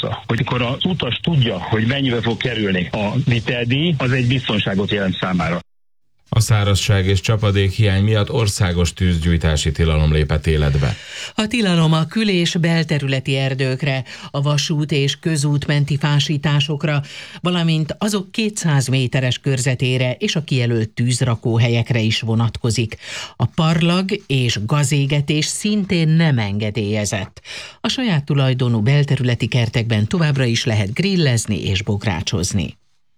piacra. Hogy akkor az utas tudja, hogy mennyibe fog kerülni a viteldíj, az egy biztonságot jelent számára. A szárazság és csapadékhiány miatt országos tűzgyújtási tilalom lépett életbe. A tilalom a kül- és belterületi erdőkre, a vasút és közút menti fásításokra, valamint azok 200 méteres körzetére és a kijelölt tűzrakóhelyekre is vonatkozik. A parlag és gazégetés szintén nem engedélyezett. A saját tulajdonú belterületi kertekben továbbra is lehet grillezni és bográcsozni.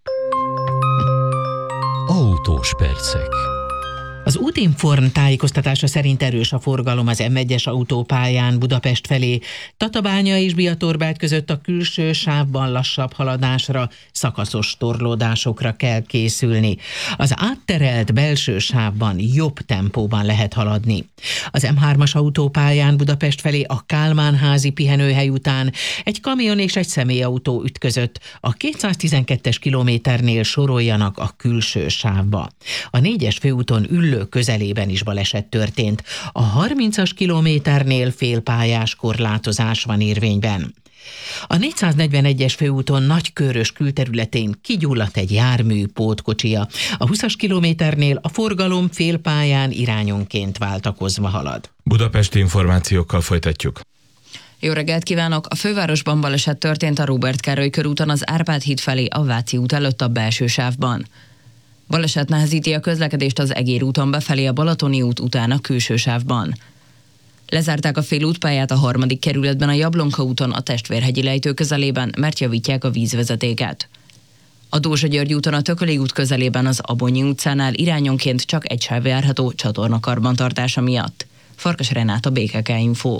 Autós percek. Az Útinform tájékoztatása szerint erős a forgalom az M1-es autópályán Budapest felé. Tatabánya és Biatorbágy között a külső sávban lassabb haladásra, szakaszos torlódásokra kell készülni. Az átterelt belső sávban jobb tempóban lehet haladni. Az M3-as autópályán Budapest felé a Kálmán-házi pihenőhely után egy kamion és egy személyautó ütközött. A 212-es kilométernél soroljanak a külső sávba. A 4-es főúton Üllő közelében is baleset történt. A 30-as kilométernél félpályás korlátozás van érvényben. A 441-es főúton Nagykőrös külterületén kigyulladt egy jármű pótkocsija. A 20-as kilométernél a forgalom félpályán irányonként váltakozva halad. Budapesti információkkal folytatjuk. Jó reggelt kívánok! A fővárosban baleset történt a Róbert Károly körúton az Árpád híd felé a Váci út előtt a belső sávban. Baleset nehezíti a közlekedést az Egér úton befelé a Balatoni út után a külső sávban. Lezárták a félútpályát a 3. kerületben a Jablonka úton a Testvérhegyi lejtő közelében, mert javítják a vízvezetéket. A Dózsa-György úton a Tököli út közelében az Abonyi utcánál irányonként csak egy sáv járható csatorna karbantartása miatt. Farkas Renáta, BKK Info.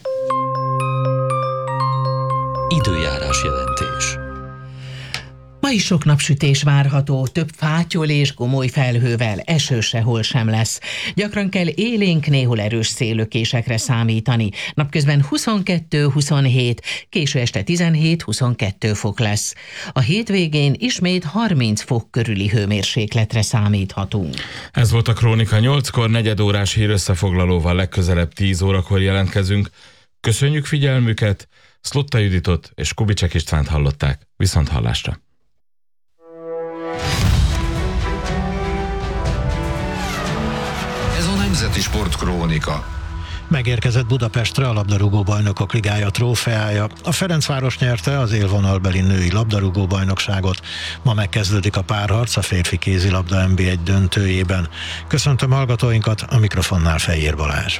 Időjárás jelentés. Ma is sok napsütés várható, több fátyol és gomoly felhővel, eső sehol sem lesz. Gyakran kell élénk, néhol erős széllökésekre számítani. Napközben 22-27, késő este 17-22 fok lesz. A hétvégén ismét 30 fok körüli hőmérsékletre számíthatunk. Ez volt a Krónika 8-kor, negyedórás hírösszefoglalóval legközelebb 10 órakor jelentkezünk. Köszönjük figyelmüket, Szlotta Juditot és Kubicsek Istvánt hallották. Viszont hallásra! Ez a Nemzeti Sport Krónika. Megérkezett Budapestre a labdarúgó-bajnokok ligája trófeája. A Ferencváros nyerte az élvonalbeli női labdarúgó-bajnokságot. Ma megkezdődik a párharc a férfi kézilabda NB1 döntőjében. Köszöntöm hallgatóinkat, a mikrofonnál Fejér Balázs.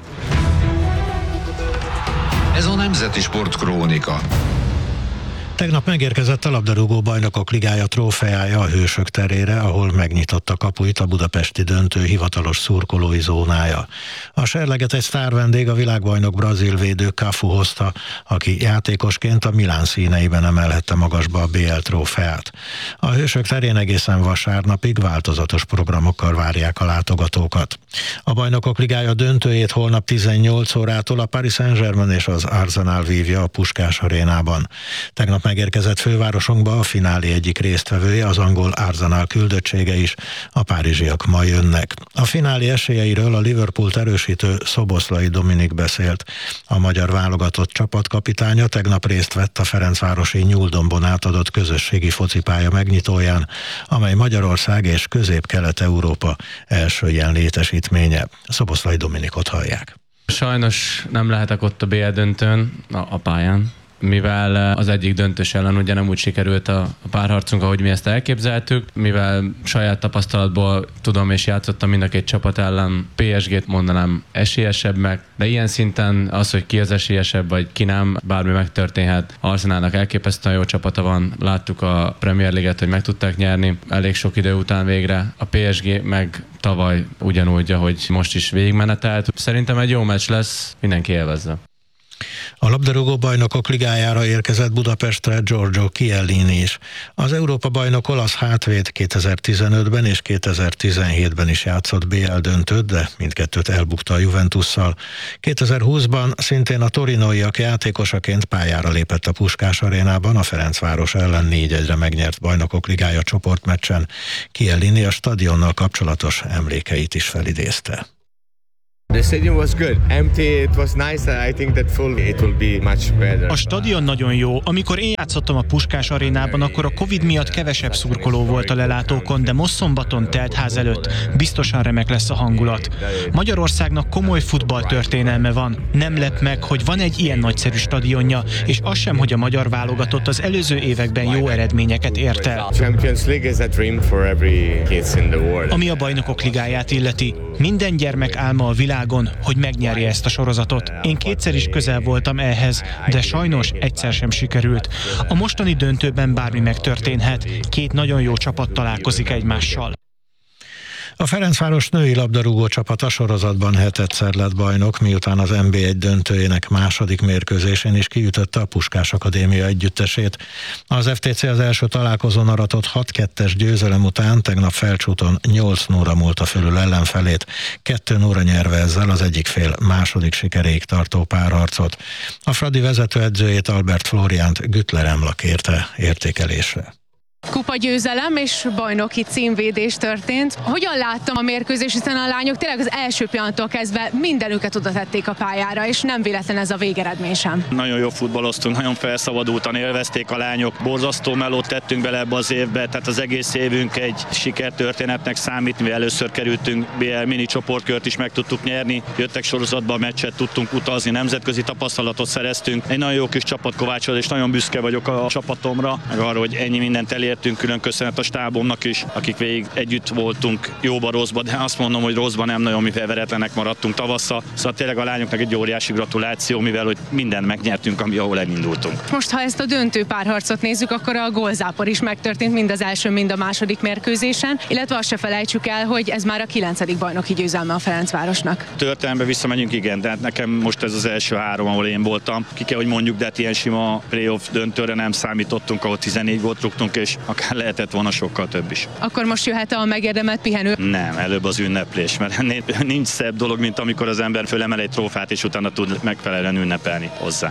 Ez a Nemzeti Sport Krónika. Tegnap megérkezett a labdarúgó-bajnokok ligája trófeája a Hősök terére, ahol megnyitotta kapuit a budapesti döntő hivatalos szurkolói zónája. A serleget egy sztárvendég, a világbajnok brazil védő Cafu hozta, aki játékosként a Milán színeiben emelhette magasba a BL trófeát. A Hősök terén egészen vasárnapig változatos programokkal várják a látogatókat. A Bajnokok ligája döntőjét holnap 18 órától a Paris Saint-Germain és az Arsenal vívja a Puskás arénában. Tegnap megérkezett fővárosunkba a finálé egyik résztvevője, az angol Arsenal küldöttsége is, a párizsiak ma jönnek. A finálé esélyeiről a Liverpoolt erősítő Szoboszlai Dominik beszélt. A magyar válogatott csapatkapitánya tegnap részt vett a ferencvárosi Nyúldombon átadott közösségi focipálya megnyitóján, amely Magyarország és Közép-Kelet-Európa első ilyen létesítménye. Szoboszlai Dominikot hallják. Sajnos nem lehetek ott a BL döntőn, a pályán, mivel az egyik döntős ellen ugye nem úgy sikerült a párharcunk, ahogy mi ezt elképzeltük, mivel saját tapasztalatból tudom és játszottam mind a két csapat ellen, PSG-t mondanám esélyesebbnek, de ilyen szinten az, hogy ki az esélyesebb, vagy ki nem, bármi megtörténhet. Arsenalnak elképesztően jó csapata van, láttuk a Premier League-et, hogy meg tudták nyerni elég sok idő után végre. A PSG meg tavaly ugyanúgy, ahogy most is végigmenetelt. Szerintem egy jó meccs lesz, mindenki élvezze. A labdarúgó-bajnokok ligájára érkezett Budapestre Giorgio Chiellini is. Az Európa-bajnok olasz hátvéd 2015-ben és 2017-ben is játszott BL döntőt, de mindkettőt elbukta a Juventusszal. 2020-ban szintén a torinóiak játékosaként pályára lépett a Puskás arénában, a Ferencváros ellen 4-1-re megnyert Bajnokok ligája csoportmeccsen. Chiellini a stadionnal kapcsolatos emlékeit is felidézte. The stadium was good. Empty, it was nice. I think that full it will be much better. A stadion nagyon jó. Amikor én játszottam a Puskás arénában, akkor a Covid miatt kevesebb szurkoló volt a lelátókon, de most szombaton telt ház előtt. Biztosan remek lesz a hangulat. Magyarországnak komoly futballtörténelme van. Nem lep meg, hogy van egy ilyen nagyszerű stadionja, és az sem, hogy a magyar válogatott az előző években jó eredményeket ért el. Champions League is a dream for every kids in the world. Ami a Bajnokok Ligáját illeti, minden gyermek álma a világon, hogy megnyerje ezt a sorozatot. Én kétszer is közel voltam ehhez, de sajnos egyszer sem sikerült. A mostani döntőben bármi megtörténhet. Két nagyon jó csapat találkozik egymással. A Ferencváros női labdarúgó csapat a sorozatban hetedszer lett bajnok, miután az NB1 döntőjének második mérkőzésén is kiütötte a Puskás Akadémia együttesét. Az FTC az első találkozón aratott 6-2-es győzelem után tegnap Felcsúton 8-0-ra múlta fölül ellenfelét, 2-0-ra nyerve ezzel az egyik fél második sikeréig tartó párharcot. A Fradi vezetőedzőjét, Albert Flóriánt Güttler Emla kérte értékelésre. Kupagyőzelem és bajnoki címvédés történt. Hogyan láttam a mérkőzés, hiszen a lányok tényleg az első pillanattól kezdve mindenüket oda tették a pályára, és nem véletlen ez a végeredmény sem. Nagyon jó futballoztunk, nagyon felszabadultan élvezték a lányok. Borzasztó melót tettünk bele ebbe az évbe, tehát az egész évünk egy sikertörténetnek számít, mi először kerültünk BL mini csoportkört is meg tudtuk nyerni. Jöttek sorozatba a meccset, tudtunk utazni, nemzetközi tapasztalatot szereztünk. Egy nagyon jó kis csapat kovácsolt, és nagyon büszke vagyok a csapatomra, meg arra, hogy ennyi mindent elértünk. Külön köszönet a stábomnak is, akik végig együtt voltunk jóba, rosszba, de azt mondom, hogy rosszban nem nagyon, mivel veretlenek maradtunk tavasszal. Szóval tényleg a lányoknak egy óriási gratuláció, mivel hogy mindent megnyertünk, ahol elindultunk. Most, ha ezt a döntő párharcot nézzük, akkor a gólzápor is megtörtént mind az első, mind a második mérkőzésen, illetve azt se felejtsük el, hogy ez már a 9. bajnoki győzelme a Ferencvárosnak. Történelembe visszamegyünk, igen, de nekem most ez az első 3, ahol én voltam. Ki kell, hogy mondjuk, de hát ilyen sima playoff döntőre nem számítottunk, ahol 14 gólt rúgtunk, és akár lehetett volna sokkal több is. Akkor most jöhet a megérdemelt pihenő? Nem, előbb az ünneplés, mert ennél nincs szebb dolog, mint amikor az ember fölemel egy trófát, és utána tud megfelelően ünnepelni hozzá.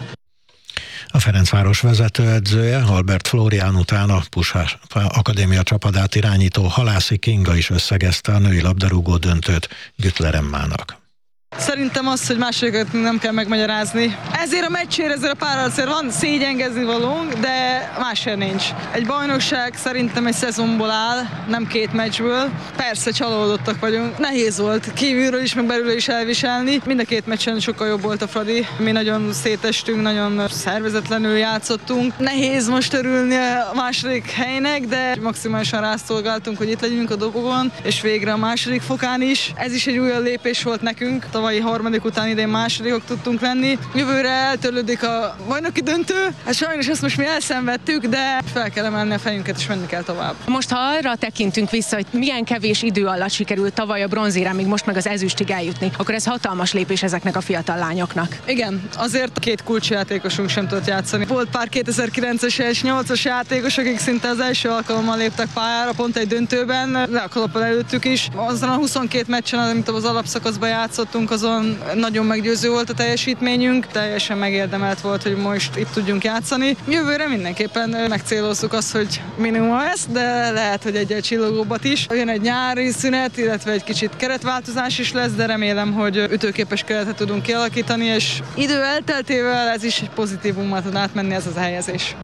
A Ferencváros vezetőedzője, Albert Flórián után a Puskás Akadémia csapatát irányító Halászi Kinga is összegezte a női labdarúgó döntőt Güttler Emmának. Szerintem az, hogy másodikot nem kell megmagyarázni. Ezért a meccsért, ezért a párharcért van szégyenkezni valónk, de másért nincs. Egy bajnokság szerintem egy szezonból áll, nem 2 meccsből. Persze csalódottak vagyunk. Nehéz volt kívülről is, meg belülről is elviselni. Mind a 2 meccsen sokkal jobb volt a Fradi. Mi nagyon szétestünk, nagyon szervezetlenül játszottunk. Nehéz most örülni a második helynek, de maximálisan rászolgáltunk, hogy itt legyünk a dobogon, és végre a második fokán is. Ez is egy újabb lépés volt nekünk. Tavalyi 3. után idén másodikok tudtunk lenni. Jövőre eltörlődik a bajnoki döntő. Hát sajnos ezt most mi elszenvedtük, de fel kell emelni a fejünket, és menni kell tovább. Most ha arra tekintünk vissza, hogy milyen kevés idő alatt sikerült tavaly a bronzéremig, most meg az ezüstig eljutni, akkor ez hatalmas lépés ezeknek a fiatal lányoknak. Igen, azért 2 kulcsjátékosunk sem tudott játszani. Volt pár 2009-es és 8-as játékos, akik szinte az első alkalommal léptek pályára, pont egy döntőben, le a kalappal előttük is. Azon a 22 meccsen, amit az alapszakaszban játszottunk, azon nagyon meggyőző volt a teljesítményünk, teljesen megérdemelt volt, hogy most itt tudjunk játszani. Jövőre mindenképpen megcélozzuk azt, hogy minimum ezt, de lehet, hogy egy csillogóbbat is. Jön egy nyári szünet, illetve egy kicsit keretváltozás is lesz, de remélem, hogy ütőképes keretet tudunk kialakítani, és idő elteltével ez is egy pozitívummal tud átmenni ez az helyezés.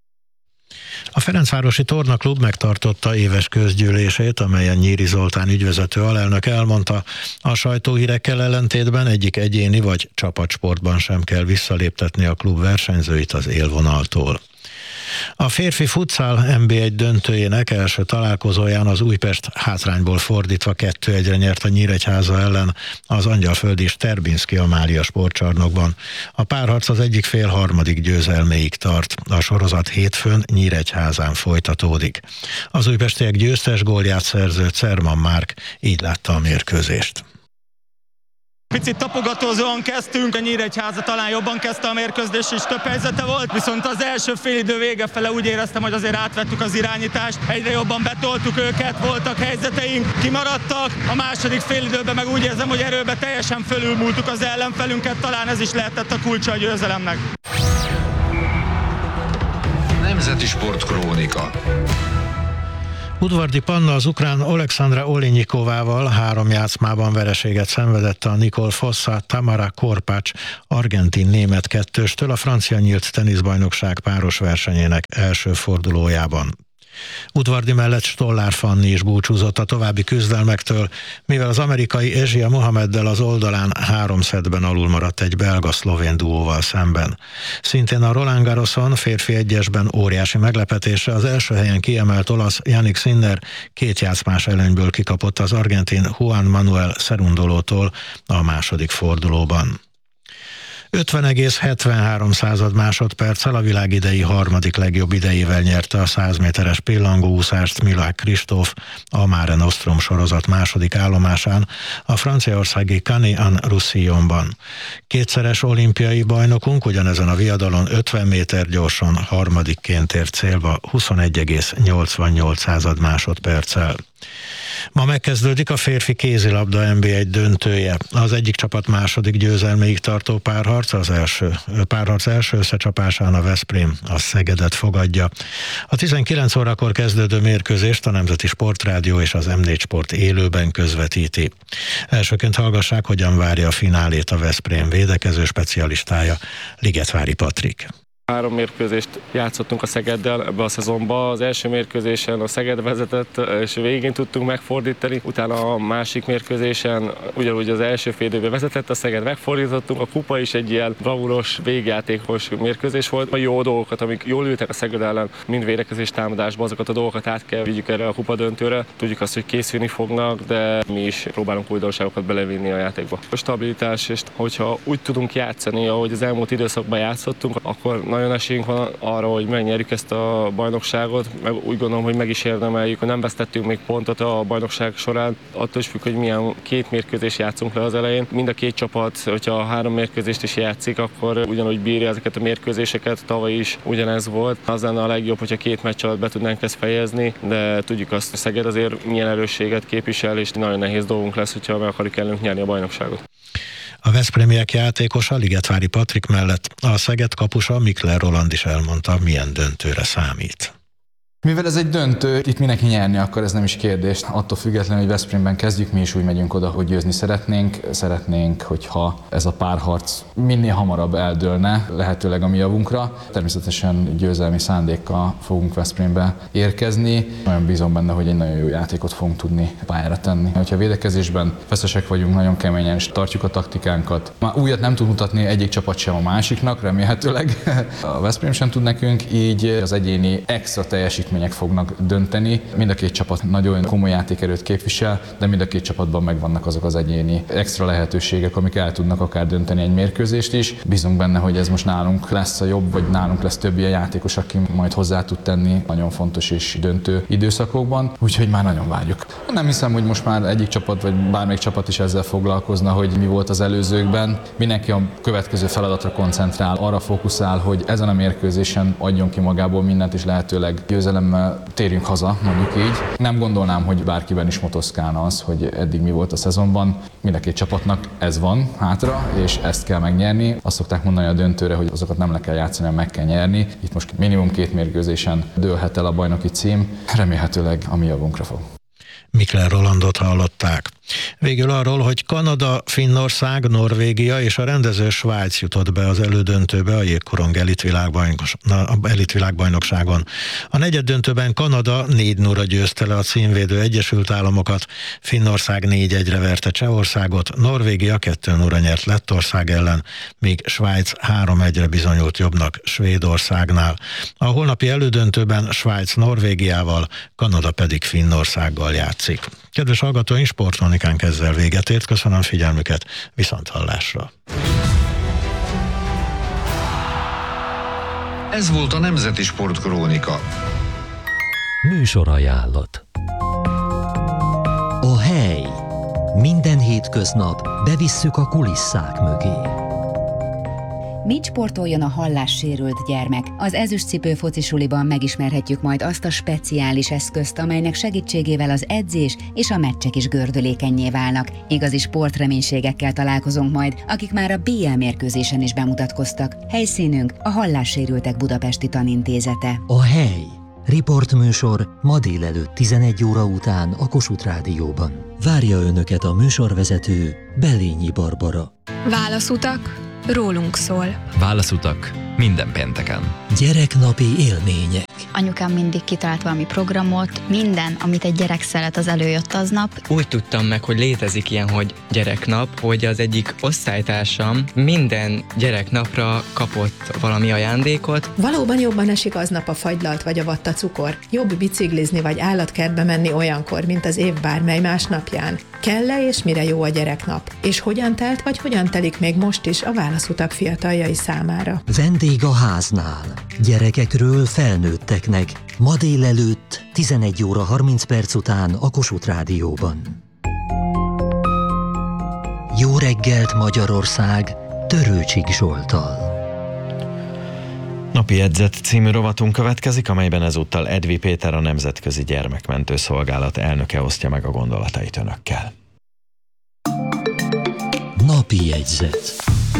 A Ferencvárosi Tornaklub megtartotta éves közgyűlését, amelyen Nyíri Zoltán ügyvezető alelnök elmondta, a sajtóhírekkel ellentétben egyik egyéni vagy csapatsportban sem kell visszaléptetni a klub versenyzőit az élvonaltól. A férfi futszál NB1 döntőjének első találkozóján az Újpest hátrányból fordítva 2-1-re nyert a Nyíregyháza ellen az angyalföldi Sterbinszky Amália sportcsarnokban. A párharc az egyik fél harmadik győzelméig tart. A sorozat hétfőn Nyíregyházán folytatódik. Az újpestiek győztes gólját szerző Cerman Márk így látta a mérkőzést. Picit tapogatózóan kezdtünk, a Nyíregyháza talán jobban kezdte a mérkőzést, és több helyzete volt, viszont az első félidő vége fele úgy éreztem, hogy azért átvettük az irányítást, egyre jobban betoltuk őket, voltak helyzeteink, kimaradtak, a második félidőben meg úgy érzem, hogy erőben teljesen fölülmúltuk az ellenfelünket, talán ez is lehetett a kulcsa a győzelemnek. Nemzeti Sportkrónika. Udvardi Panna az ukrán Oleksandra Olenyikovával 3 játszmában vereséget szenvedett a Nicole Fossa Tamara Korpács argentin-német kettőstől a francia nyílt teniszbajnokság páros versenyének első fordulójában. Udvardi mellett Stollár Fanni is búcsúzott a további küzdelmektől, mivel az amerikai Asia Mohameddel az oldalán 3 szettben alul maradt egy belga-szlovén duóval szemben. Szintén a Roland Garroson férfi egyesben óriási meglepetésre az első helyen kiemelt olasz Jannik Sinner 2 játszmás előnyből kikapott az argentin Juan Manuel Cerundolótól a második fordulóban. 50,73 másodperccel a világ idei harmadik legjobb idejével nyerte a 100 méteres pillangóúszást Milák Kristóf a Mare Nostrum sorozat második állomásán a franciaországi Cannes-en-Roussillonban. 2-szeres olimpiai bajnokunk ugyanezen a viadalon 50 méter gyorsan harmadikként ért célba 21,88 másodperccel. Ma megkezdődik a férfi kézilabda NB1 döntője. Az egyik csapat második győzelméig tartó párharc első összecsapásán a Veszprém a Szegedet fogadja. A 19 órakor kezdődő mérkőzést a Nemzeti Sportrádió és az M4 Sport élőben közvetíti. Elsőként hallgassák, hogyan várja a finálét a Veszprém védekező specialistája, Ligetvári Patrik. 3 mérkőzést játszottunk a Szegeddel ebbe a szezonban. Az első mérkőzésen a Szeged vezetett, és végén tudtunk megfordítani. Utána a másik mérkőzésen ugyanúgy az első fél időben vezetett, a Szeged megfordítottunk. A kupa is egy ilyen bravúros, végjátékos mérkőzés volt. A jó dolgokat, amik jól ültek a Szeged ellen, mind védekezés támadásban, azokat a dolgokat át kell vigyük erre a kupa döntőre. Tudjuk azt, hogy készülni fognak, de mi is próbálunk újdonságokat belevinni a játékba. A stabilitás, és hogyha úgy tudunk játszani, ahogy az elmúlt időszakban játszottunk, akkor nagyon esélyünk van arra, hogy megnyerjük ezt a bajnokságot, meg úgy gondolom, hogy meg is érdemeljük, hogy nem vesztettünk még pontot a bajnokság során. Attól is függ, hogy milyen 2 mérkőzést játszunk le az elején. Mind a 2 csapat, hogyha 3 mérkőzést is játszik, akkor ugyanúgy bírja ezeket a mérkőzéseket. Tavaly is ugyanez volt. Az lenne a legjobb, hogyha 2 meccs alatt be tudnánk ezt fejezni, de tudjuk azt, hogy Szeged azért milyen erősséget képvisel, és nagyon nehéz dolgunk lesz, hogyha meg akarjuk ellünk nyerni a bajnokságot. A veszprémiek játékosa Ligetvári Patrik mellett a Szeged kapusa Mikler Roland is elmondta, milyen döntőre számít. Mivel ez egy döntő, itt mindenki nyerni akar, ez nem is kérdés. Attól függetlenül, hogy Veszprémben kezdjük, mi is úgy megyünk oda, hogy győzni szeretnénk. Szeretnénk, hogyha ez a párharc minél hamarabb eldőlne, lehetőleg a mi javunkra. Természetesen győzelmi szándékkal fogunk Veszprémbe érkezni. Nagyon bízom benne, hogy egy nagyon jó játékot fogunk tudni pályára tenni. Ha védekezésben feszesek vagyunk, nagyon keményen, és tartjuk a taktikánkat. Már újat nem tud mutatni egyik csapat sem a másiknak, remélhetőleg. A Veszprém sem tud nekünk, így az egyéni extra teljesítmény fognak dönteni. Mind a 2 csapat nagyon komoly játékerőt képvisel, de mind a 2 csapatban megvannak azok az egyéni extra lehetőségek, amik el tudnak akár dönteni egy mérkőzést is. Bízunk benne, hogy ez most nálunk lesz a jobb, vagy nálunk lesz több ilyen játékos, aki majd hozzá tud tenni nagyon fontos és döntő időszakokban, úgyhogy már nagyon várjuk. Nem hiszem, hogy most már egyik csapat, vagy bármelyik csapat is ezzel foglalkozna, hogy mi volt az előzőkben. Mindenki a következő feladatra koncentrál, arra fókuszál, hogy ezen a mérkőzésen adjon ki magából mindent, és lehetőleg győzelemmel térjünk haza, mondjuk így. Nem gondolnám, hogy bárkiben is motoszkálna az, hogy eddig mi volt a szezonban. Mind a 2 csapatnak ez van hátra, és ezt kell megnyerni. Azt szokták mondani a döntőre, hogy azokat nem le kell játszani, hanem meg kell nyerni. Itt most minimum 2 mérkőzésen dőlhet el a bajnoki cím. Remélhetőleg a mi javunkra fog. Mikler Rolandot hallották. Végül arról, hogy Kanada, Finnország, Norvégia és a rendező Svájc jutott be az elődöntőbe a jégkorong elitvilágbajnokságon. A negyeddöntőben Kanada 4-0-ra győzte le a címvédő Egyesült Államokat, Finnország 4-1-re verte Csehországot, Norvégia 2-0-ra nyert Lettország ellen, míg Svájc 3-1-re bizonyult jobbnak Svédországnál. A holnapi elődöntőben Svájc Norvégiával, Kanada pedig Finnországgal játszik. Kedves hallgatóink, Sportkronikánk ezzel véget ért. Köszönöm figyelmüket, viszonthallásra. Ez volt a Nemzeti Sportkrónika. Műsorajánlat. A hely. Minden hétköznap bevisszük a kulisszák mögé. Mit sportoljon a hallássérült gyermek? Az ezüstcipő focisuliban megismerhetjük majd azt a speciális eszközt, amelynek segítségével az edzés és a meccsek is gördülékennyé válnak. Igazi sportreménységekkel találkozunk majd, akik már a BL mérkőzésen is bemutatkoztak. Helyszínünk a Hallássérültek Budapesti Tanintézete. A hely. Riportműsor ma délelőtt 11 óra után a Kossuth Rádióban. Várja Önöket a műsorvezető, Bellényi Barbara. Válaszutak, rólunk szól. Válaszutak minden pénteken. Gyereknapi élmények. Anyukám mindig kitalált valami programot, minden, amit egy gyerek szeret, az előjött aznap. Úgy tudtam meg, hogy létezik ilyen, hogy gyereknap, hogy az egyik osztálytársam minden gyereknapra kapott valami ajándékot. Valóban jobban esik aznap a fagylalt vagy a vatta cukor. Jobb biciklizni vagy állatkertbe menni olyankor, mint az év bármely más napján. Kell-e és mire jó a gyereknap? És hogyan telt vagy hogyan telik még most is a Válaszutak fiataljai számára? Vendég a háznál. Gyerekekről felnőtteknek. Ma délelőtt 11 óra 30 perc után a Kossuth Rádióban. Jó reggelt Magyarország, Törőcsik Zsolttal. Napi jegyzet című rovatunk következik, amelyben ezúttal Edvi Péter, a Nemzetközi Gyermekmentő Szolgálat elnöke osztja meg a gondolatait önökkel. Napi jegyzet.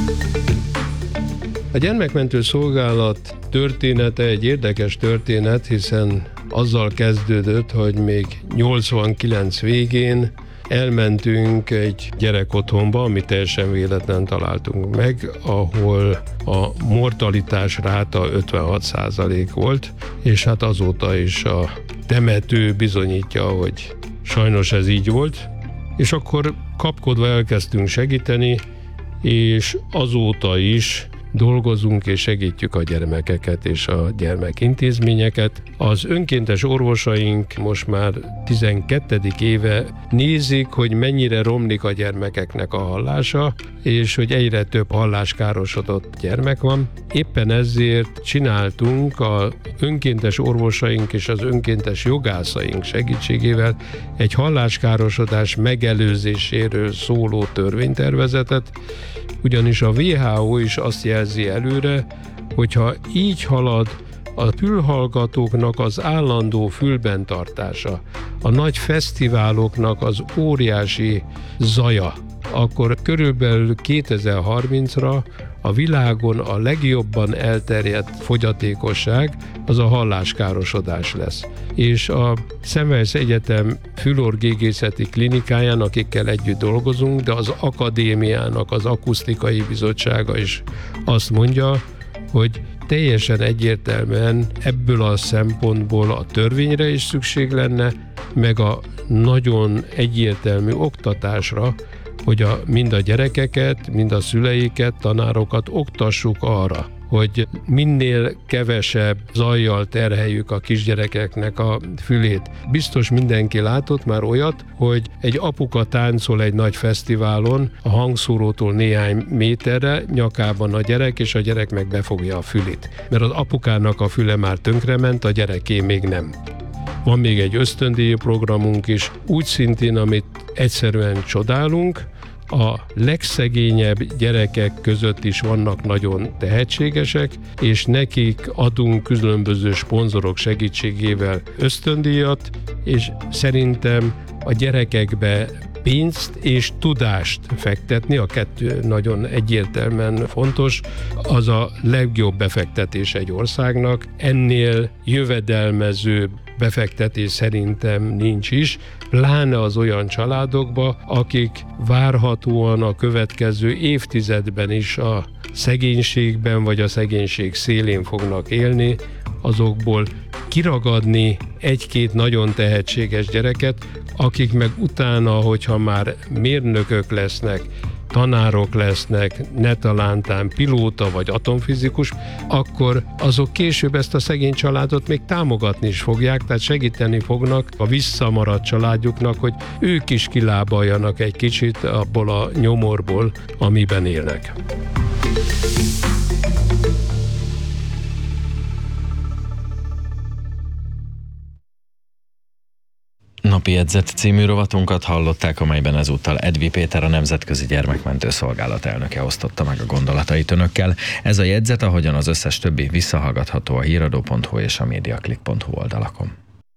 A Gyermekmentő Szolgálat története egy érdekes történet, hiszen azzal kezdődött, hogy még 89 végén elmentünk egy gyerekotthonba, amit teljesen véletlen találtunk meg, ahol a mortalitás ráta 56% volt, és hát azóta is a temető bizonyítja, hogy sajnos ez így volt. És akkor kapkodva elkezdtünk segíteni, és azóta is dolgozunk és segítjük a gyermekeket és a gyermekintézményeket. Az önkéntes orvosaink most már 12. éve nézik, hogy mennyire romlik a gyermekeknek a hallása, és hogy egyre több halláskárosodott gyermek van. Éppen ezért csináltunk az önkéntes orvosaink és az önkéntes jogászaink segítségével egy halláskárosodás megelőzéséről szóló törvénytervezetet, ugyanis a WHO is azt jelzi előre, hogyha így halad a fülhallgatóknak az állandó fülben tartása, a nagy fesztiváloknak az óriási zaja, akkor körülbelül 2030-ra a világon a legjobban elterjedt fogyatékosság az a halláskárosodás lesz. És a Semmelweis Egyetem fülorgégészeti klinikáján, akikkel együtt dolgozunk, de az akadémiának az akusztikai bizottsága is azt mondja, hogy teljesen egyértelműen ebből a szempontból a törvényre is szükség lenne, meg a nagyon egyértelmű oktatásra, hogy mind a gyerekeket, mind a szüleiket, tanárokat oktassuk arra, hogy minél kevesebb zajjal terheljük a kisgyerekeknek a fülét. Biztos mindenki látott már olyat, hogy egy apuka táncol egy nagy fesztiválon, a hangszórótól néhány méterre, nyakában a gyerek, és a gyerek meg befogja a fülét. Mert az apukának a füle már tönkrement, a gyereké még nem. Van még egy ösztöndíj programunk is, úgy szintén, amit egyszerűen csodálunk. A legszegényebb gyerekek között is vannak nagyon tehetségesek, és nekik adunk különböző szponzorok segítségével ösztöndíjat, és szerintem a gyerekekbe pénzt és tudást fektetni, a kettő nagyon egyértelműen fontos, az a legjobb befektetés egy országnak. Ennél jövedelmezőbb befektetés szerintem nincs is, pláne az olyan családokba, akik várhatóan a következő évtizedben is a szegénységben vagy a szegénység szélén fognak élni, azokból kiragadni egy-két nagyon tehetséges gyereket, akik meg utána, hogyha már mérnökök lesznek, tanárok lesznek, netalántán pilóta vagy atomfizikus, akkor azok később ezt a szegény családot még támogatni is fogják, tehát segíteni fognak a visszamaradt családjuknak, hogy ők is kilábaljanak egy kicsit abból a nyomorból, amiben élnek. Napi jegyzet című rovatunkat hallották, amelyben ezúttal Edvi Péter, a Nemzetközi Gyermekmentő Szolgálat elnöke osztotta meg a gondolatait önökkel. Ez a jegyzet, ahogyan az összes többi, visszahallgatható a híradó.hu és a mediaclick.hu oldalakon.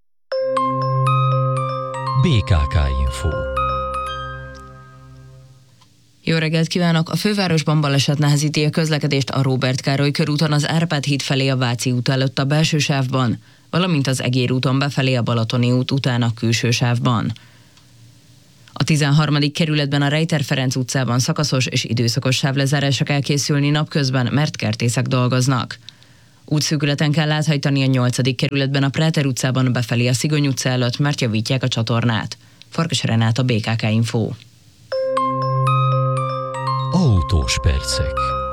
BKK Info. Jó reggelt kívánok! A fővárosban baleset nehezíti a közlekedést a Róbert Károly körúton az Árpád híd felé a Váci út előtt a belső sávban. valamint az Egér úton befelé a Balatoni út után a külső sávban. A 13. kerületben a Rejter Ferenc utcában szakaszos és időszakos sávlezárásra kell készülni napközben, mert kertészek dolgoznak. Útszűkületen kell áthajtani a 8. kerületben a Práter utcában befelé a Szigony utca előtt, mert javítják a csatornát. Farkas Renáta, BKK Info. Autós percek.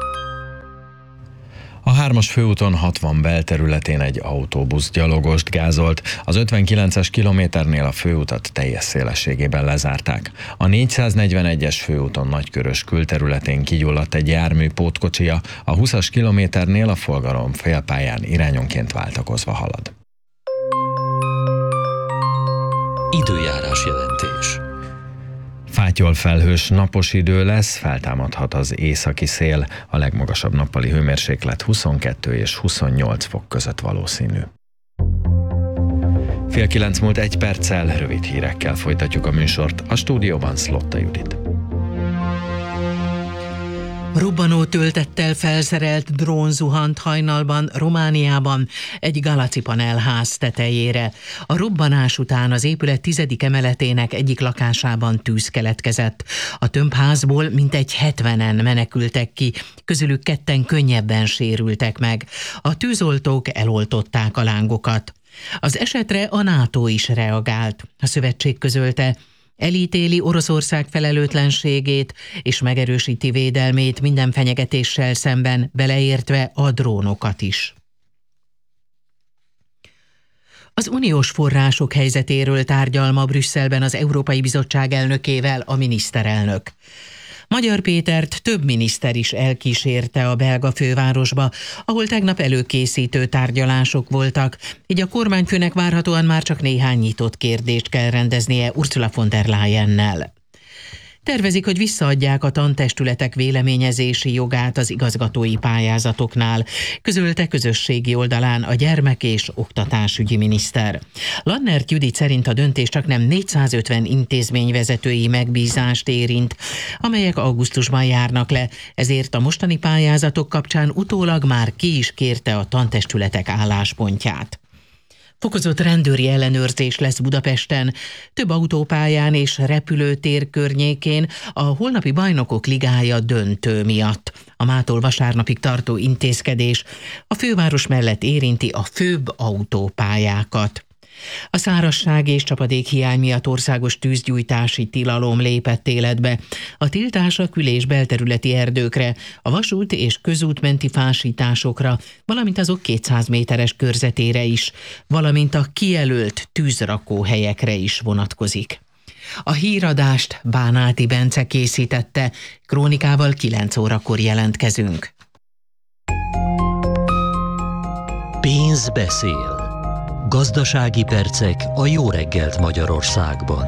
A 3-as főúton 60 belterületén egy autóbusz gyalogost gázolt, az 59-es kilométernél a főutat teljes szélességében lezárták. A 441-es főúton Nagykörös külterületén kigyulladt egy jármű pótkocsia, a 20-as kilométernél a forgalom félpályán irányonként váltakozva halad. Időjárás jelentés. Fátyol felhős napos idő lesz, feltámadhat az északi szél, a legmagasabb nappali hőmérséklet 22 és 28 fok között valószínű. 8:30 múlt 1 perccel, rövid hírekkel folytatjuk a műsort, a stúdióban Szlotta Judit. Robbanó töltettel felszerelt drón zuhant hajnalban Romániában egy Galaci panelház tetejére. A robbanás után az épület 10. emeletének egyik lakásában tűz keletkezett. A tömbházból mintegy 70-en menekültek ki, közülük 2 könnyebben sérültek meg. A tűzoltók eloltották a lángokat. Az esetre a NATO is reagált. A szövetség közölte, elítéli Oroszország felelőtlenségét és megerősíti védelmét minden fenyegetéssel szemben, beleértve a drónokat is. Az uniós források helyzetéről tárgyal ma Brüsszelben az Európai Bizottság elnökével a miniszterelnök. Magyar Pétert több miniszter is elkísérte a belga fővárosba, ahol tegnap előkészítő tárgyalások voltak, így a kormányfőnek várhatóan már csak néhány nyitott kérdést kell rendeznie Ursula von der Leyennel. Tervezik, hogy visszaadják a tantestületek véleményezési jogát az igazgatói pályázatoknál, közölte közösségi oldalán a gyermek- és oktatásügyi miniszter. Lannert Judit szerint a döntés csaknem 450 intézményvezetői megbízást érint, amelyek augusztusban járnak le, ezért a mostani pályázatok kapcsán utólag már ki is kérte a tantestületek álláspontját. Fokozott rendőri ellenőrzés lesz Budapesten, több autópályán és repülőtér környékén a holnapi Bajnokok Ligája döntő miatt. A mától vasárnapig tartó intézkedés a főváros mellett érinti a főbb autópályákat. A szárazság és csapadékhiány miatt országos tűzgyújtási tilalom lépett életbe. A tiltás a kül- és belterületi erdőkre, a vasút és közútmenti fásításokra, valamint azok 200 méteres körzetére is, valamint a kijelölt tűzrakóhelyekre is vonatkozik. A híradást Bánáti Bence készítette, krónikával 9 órakor jelentkezünk. Pénz beszél. Gazdasági percek a Jó reggelt Magyarországban.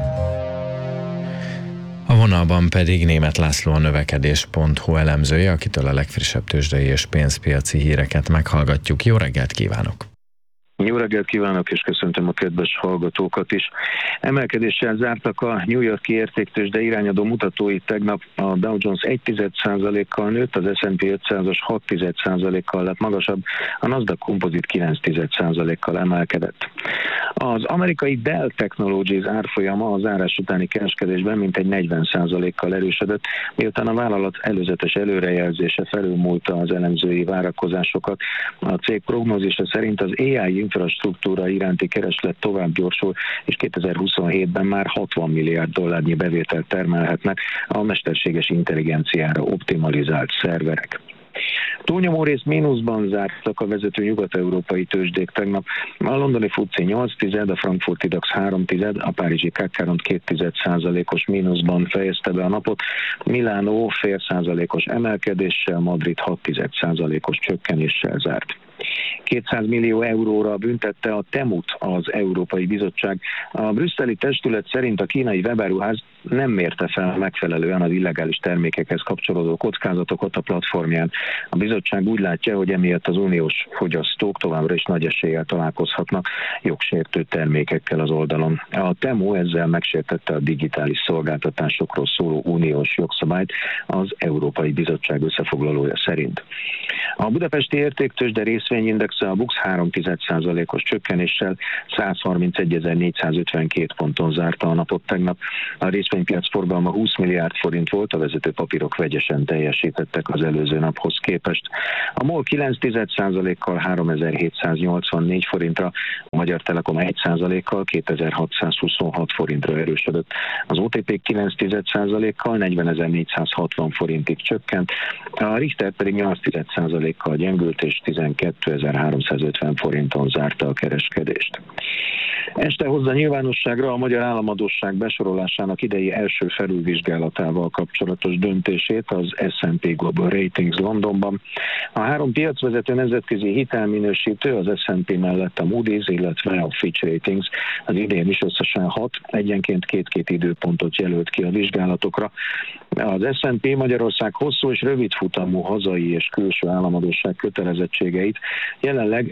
A vonalban pedig Németh László, a növekedés.hu elemzője, akitől a legfrissebb tőzsdei és pénzpiaci híreket meghallgatjuk. Jó reggelt kívánok! Jó reggelt kívánok, és köszöntöm a kedves hallgatókat is. Emelkedéssel zártak a New York-i értéktőzsde irányadó mutatói tegnap. A Dow Jones 1,1%-kal nőtt, az S&P 500-as 6,1%-kal lett magasabb, a Nasdaq Composite 9,1%-kal emelkedett. Az amerikai Dell Technologies árfolyama a zárás utáni kereskedésben mintegy 40%-kal erősödött, miután a vállalat előzetes előrejelzése felülmúlta az elemzői várakozásokat. A cég prognózisa szerint az AI infrastruktúra iránti kereslet tovább gyorsul, és 2027-ben már 60 milliárd dollárnyi bevételt termelhetnek a mesterséges intelligenciára optimalizált szerverek. Túlnyomó részt mínuszban zártak a vezető nyugat-európai tőzsdék tegnap. A londoni FTSE 8,1, a frankfurti DAX 3,1, a párizsi CAC 2,2%-os mínuszban fejezte be a napot, Milánó 0,5%-os emelkedéssel, Madrid 6,1%-os csökkenéssel zárt. 200 millió euróra büntette a Temut az Európai Bizottság. A brüsszeli testület szerint a kínai webáruház nem mérte fel megfelelően az illegális termékekhez kapcsolódó kockázatokat a platformján. A bizottság úgy látja, hogy emiatt az uniós fogyasztók továbbra is nagy eséllyel találkozhatnak jogsértő termékekkel az oldalon. A Temu ezzel megsértette a digitális szolgáltatásokról szóló uniós jogszabályt az Európai Bizottság összefoglalója szerint. A budapesti értéktőzsde részvényindexe a BUX 0,3%-os csökkenéssel 131.452 ponton zárta a napot tegnap. A részvénypiac forgalma 20 milliárd forint volt, a vezető papírok vegyesen teljesítettek az előző naphoz képest. A MOL 9%-kal 3784 forintra, a Magyar Telekom 1%-kal 2626 forintra erősödött. Az OTP 9%-kal 40.460 forintig csökkent, a Richter pedig 8%-kal gyengült és 12.350 forinton zárta a kereskedést. Este hozza nyilvánosságra a magyar államadósság besorolásának idei első felülvizsgálatával kapcsolatos döntését az S&P Global Ratings Londonban. A három piacvezető nemzetközi hitelminősítő, az S&P mellett a Moody's, illetve a Fitch Ratings az idén is összesen 6, egyenként két időpontot jelölt ki a vizsgálatokra. Az S&P Magyarország hosszú és rövid futamú hazai és külső államadósság kötelezettségeit jelenleg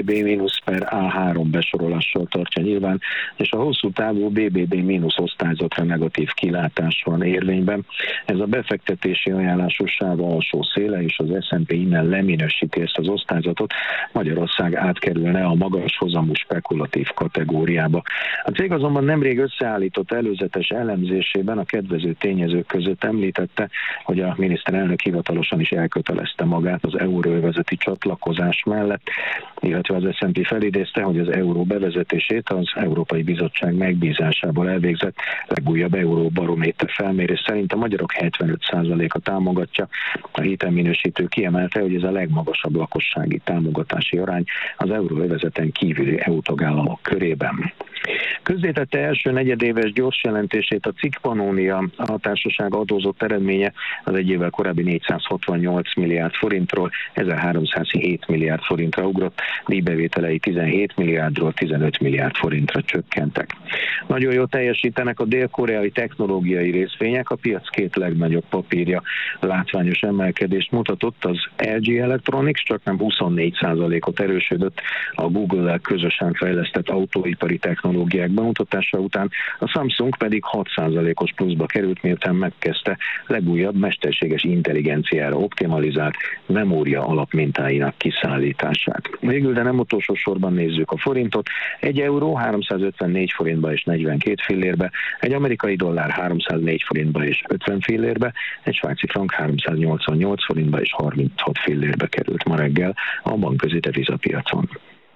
BBB-/A3 besorolással tartja nyilván, és a hosszú távú BBB- osztályzatra negatív kilátás van érvényben. Ez a befektetési ajánlásos sáv alsó széle, és az S&P innen leminősíti ezt az osztályzatot, Magyarország átkerülne a magas hozamú spekulatív kategóriába. A cég azonban nemrég összeállított előzetes elemzésében a kedvező tényezők között említette, hogy a miniszterelnök hivatalosan is elkötelezte magát az euróövezeti csatlakozás mellett, illetve az S&P felidézte, hogy az euró bevezetését az Európai Bizottság megbízásából elvégzett legújabb Euróbarométer felmérés szerint a magyarok 75%-a támogatja. A hitelminősítő kiemelte, hogy ez a legmagasabb lakossági támogatási arány az euróövezeten kívüli EU tagállamok körében. Közzétette első negyedéves gyors jelentését a CIK Pannonia, a társaság adózott eredménye az egy évvel korábbi 468 milliárd forintról 1307 milliárd forintra ugrott, díjbevételei 17 milliárdról 15 milliárd forintra csökkentek. Nagyon jól teljesítenek a dél-koreai technológiai részvények, a piac két legnagyobb papírja látványos emelkedést mutatott, az LG Electronics csaknem 24%-ot erősödött a Google-lel közösen fejlesztett autóipari technológiák bemutatása után, a Samsung pedig 6%-os pluszba került, miután megkezdte legújabb mesterséges intelligenciára optimalizált memória alapmintáinak kiszállítását. Végül, de nem utolsó sorban nézzük a forintot. 1 euró 354 forintba és 42 fillérbe, egy amerikai dollár 304 forintba és 50 fillérbe, egy svájci frank 388 forintba és 36 fillérbe került ma reggel a bankközi devizapiacon.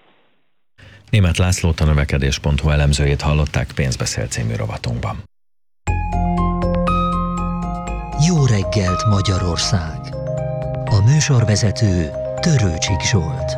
Németh Lászlót, a növekedés.hu elemzőjét hallották Pénzbeszél című rovatunkban. Jó reggelt Magyarország! A műsorvezető Törőcsik Zsolt.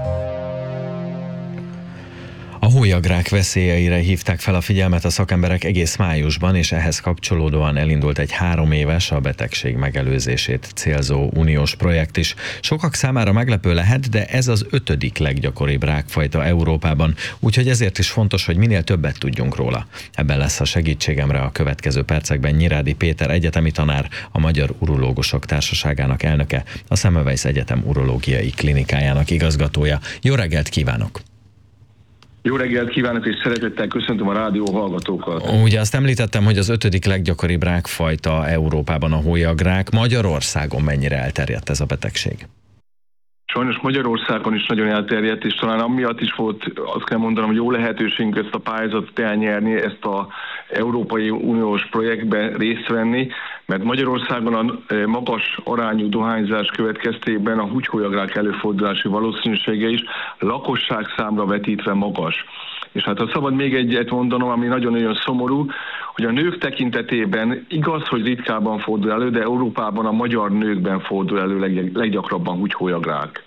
A hólyagrák veszélyeire hívták fel a figyelmet a szakemberek egész májusban, és ehhez kapcsolódóan elindult egy 3 éves, a betegség megelőzését célzó uniós projekt is. Sokak számára meglepő lehet, de ez az 5. leggyakoribb rákfajta Európában, úgyhogy ezért is fontos, hogy minél többet tudjunk róla. Ebben lesz a segítségemre a következő percekben Nyirádi Péter egyetemi tanár, a Magyar Urológusok Társaságának elnöke, a Semmelweis Egyetem urológiai klinikájának igazgatója. Jó reggelt kívánok! Jó reggelt kívánok, és szeretettel köszöntöm a rádió hallgatókat. Ugye azt említettem, hogy az 5. leggyakoribb rákfajta Európában a hólyagrák. Magyarországon mennyire elterjedt ez a betegség? Sajnos Magyarországon is nagyon elterjedt, és talán amiatt is volt, azt kell mondanom, hogy jó lehetőségünk ezt a pályázatot elnyerni, ezt az Európai Uniós projektben részt venni, mert Magyarországon a magas arányú dohányzás következtében a húgyhólyagrák előfordulási valószínűsége is lakosság számra vetítve magas. És hát ha szabad még egyet mondanom, ami nagyon-nagyon szomorú, hogy a nők tekintetében igaz, hogy ritkábban fordul elő, de Európában a magyar nőkben fordul elő leggyakrabban húgyhólyagrák.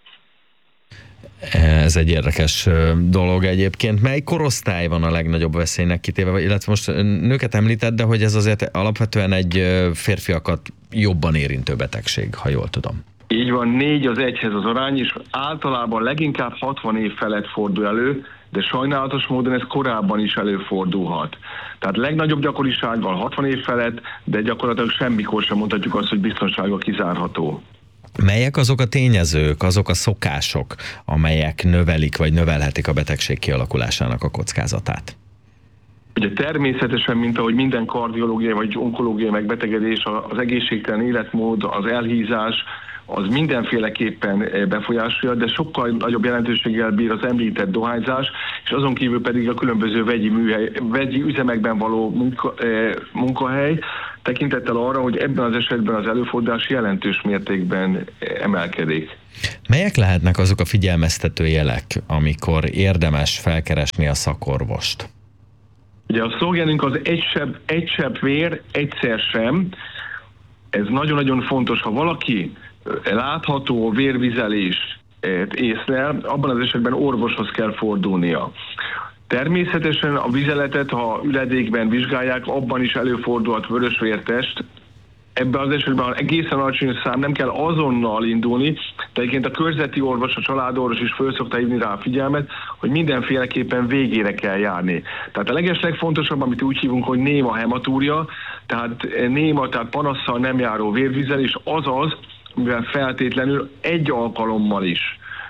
Ez egy érdekes dolog egyébként. Mely korosztály van a legnagyobb veszélynek kitéve, illetve most nőket említett, de hogy ez azért alapvetően egy férfiakat jobban érintő betegség, ha jól tudom. Így van, 4:1 az arány, és általában leginkább 60 év felett fordul elő, de sajnálatos módon ez korábban is előfordulhat. Tehát legnagyobb gyakorisággal 60 év felett, de gyakorlatilag semmikor sem mondhatjuk azt, hogy biztonsága kizárható. Melyek azok a tényezők, azok a szokások, amelyek növelik vagy növelhetik a betegség kialakulásának a kockázatát? Ugye természetesen, mint ahogy minden kardiológiai vagy onkológiai megbetegedés, az egészségtelen életmód, az elhízás, az mindenféleképpen befolyásolja, de sokkal nagyobb jelentőséggel bír az említett dohányzás, és azon kívül pedig a különböző vegyi üzemekben való munkahely, tekintettel arra, hogy ebben az esetben az előfordulás jelentős mértékben emelkedik. Melyek lehetnek azok a figyelmeztető jelek, amikor érdemes felkeresni a szakorvost? Ugye a szlogenünk az egy sebb vér, egyszer sem. Ez nagyon-nagyon fontos, ha valaki látható vérvizelést észlel, abban az esetben orvoshoz kell fordulnia. Természetesen a vizeletet, ha üledékben vizsgálják, abban is előfordulhat vörösvértest. Ebben az esetben, ha egészen alacsony szám, nem kell azonnal indulni, de egyébként a körzeti orvos, a családorvos is föl szokta hívni rá a figyelmet, hogy mindenféleképpen végére kell járni. Tehát a legfontosabb, amit úgy hívunk, hogy néma hematúria, tehát néma, tehát panasszal nem járó vérvizelés, azaz, mivel feltétlenül egy alkalommal is,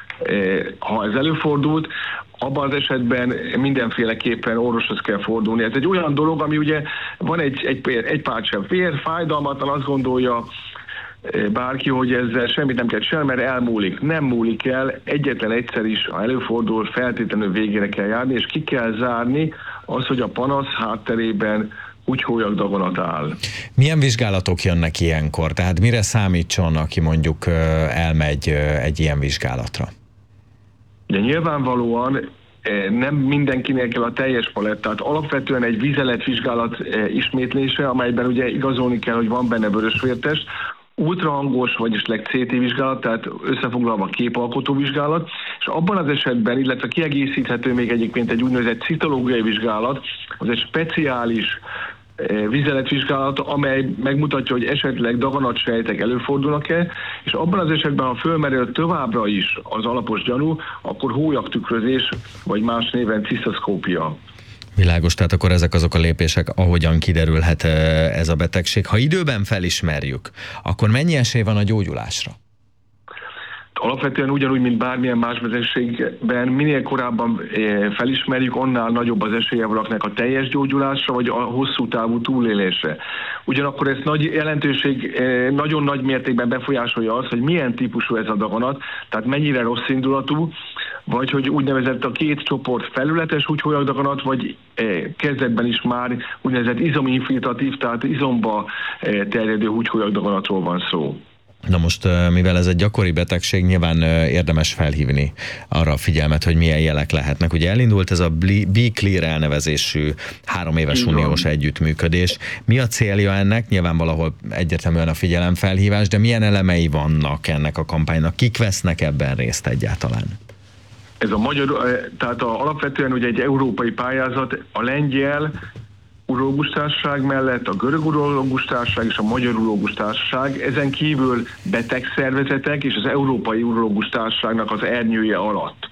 ha ez előfordult, abban az esetben mindenféleképpen orvoshoz kell fordulni. Ez egy olyan dolog, ami ugye van egy pár csepp vér, fájdalmatlan, azt gondolja bárki, hogy ezzel semmit nem kell csinálni, mert elmúlik. Nem múlik el, egyetlen egyszer is, ha előfordul, feltétlenül végére kell járni, és ki kell zárni az, hogy a panasz hátterében úgy hólyagdaganat áll. Milyen vizsgálatok jönnek ilyenkor? Tehát mire számítson, aki mondjuk elmegy egy ilyen vizsgálatra? De nyilvánvalóan nem mindenkinél kell a teljes palett, tehát alapvetően egy vizeletvizsgálat ismétlése, amelyben ugye igazolni kell, hogy van benne vörösvértest, ultrahangos, vagyis CT vizsgálat, tehát összefoglalva képalkotó vizsgálat, és abban az esetben, illetve kiegészíthető még egyébként egy úgynevezett citológiai vizsgálat, az egy speciális vizeletvizsgálat, amely megmutatja, hogy esetleg daganatsejtek előfordulnak-e, és abban az esetben, ha fölmerül továbbra is az alapos gyanú, akkor hólyagtükrözés, vagy más néven cisztoszkópia. Világos, tehát akkor ezek azok a lépések, ahogyan kiderülhet ez a betegség. Ha időben felismerjük, akkor mennyi esély van a gyógyulásra? Alapvetően ugyanúgy, mint bármilyen más betegségben, minél korábban felismerjük, annál nagyobb az esélye valakinek a teljes gyógyulásra, vagy a hosszú távú túlélésre. Ugyanakkor ez nagy jelentőség nagyon nagy mértékben befolyásolja az, hogy milyen típusú ez a daganat, tehát mennyire rossz indulatú, vagy hogy úgynevezett a két csoport felületes húgyhólyagdaganat, vagy kezdetben is már úgynevezett izominfiltratív, tehát izomba terjedő húgyhólyagdaganatról van szó. Na most, mivel ez egy gyakori betegség, nyilván érdemes felhívni arra a figyelmet, hogy milyen jelek lehetnek. Ugye elindult ez a Be Clear elnevezésű 3 éves uniós együttműködés. Mi a célja ennek? Nyilván valahol egyértelműen a figyelemfelhívás, de milyen elemei vannak ennek a kampánynak? Kik vesznek ebben részt egyáltalán? Ez a magyar, tehát alapvetően ugye egy európai pályázat, a lengyel urológus társaság mellett a görög urológus társaság és a magyar urológus társaság, ezen kívül betegszervezetek és az európai urológus társaságnak az ernyője alatt.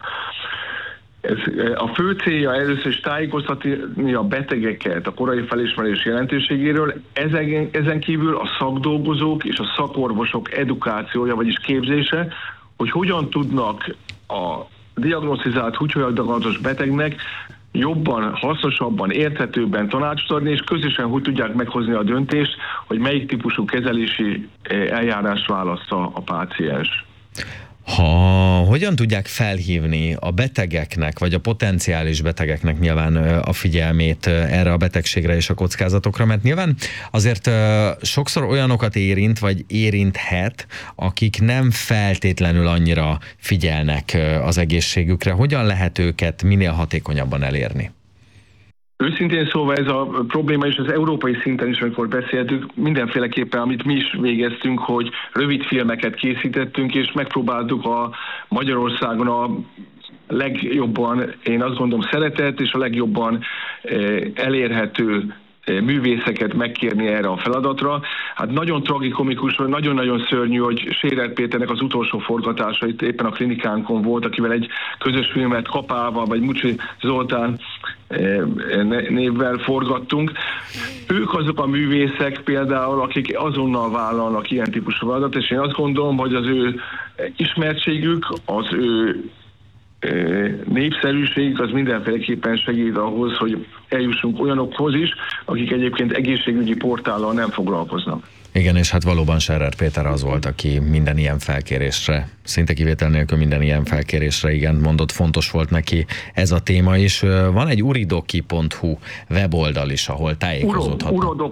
A fő célja először is tájékoztatni a betegeket a korai felismerés jelentőségéről, ezen kívül a szakdolgozók és a szakorvosok edukációja, vagyis képzése, hogy hogyan tudnak a diagnosztizált húgyhólyagdaganatos betegnek jobban, hasznosabban, érthetőbben tanácsot adni, és közösen hogy tudják meghozni a döntést, hogy melyik típusú kezelési eljárást válassza a páciens. Hogyan tudják felhívni a betegeknek, vagy a potenciális betegeknek nyilván a figyelmét erre a betegségre és a kockázatokra, mert nyilván azért sokszor olyanokat érint, vagy érinthet, akik nem feltétlenül annyira figyelnek az egészségükre. Hogyan lehet őket minél hatékonyabban elérni? Őszintén szólva ez a probléma is az európai szinten is, amikor beszéltünk, mindenféleképpen, amit mi is végeztünk, hogy rövid filmeket készítettünk, és megpróbáltuk a Magyarországon a legjobban, én azt gondolom, szeretett és a legjobban elérhető művészeket megkérni erre a feladatra. Hát nagyon tragikomikus, nagyon-nagyon szörnyű, hogy Sérer Péternek az utolsó forgatása itt éppen a klinikánkon volt, akivel egy közös filmet Kapával, vagy Mucsi Zoltán névvel forgattunk. Ők azok a művészek például, akik azonnal vállalnak ilyen típusú feladatot, és én azt gondolom, hogy az ő ismertségük, az ő népszerűség az mindenféleképpen segít ahhoz, hogy eljussunk olyanokhoz is, akik egyébként egészségügyi portállal nem foglalkoznak. Igen, és hát valóban Scherer Péter az volt, aki minden ilyen felkérésre, szinte kivétel nélkül minden ilyen felkérésre igen mondott, fontos volt neki ez a téma is. Van egy uridoki.hu weboldal is, ahol tájékozódhatnak.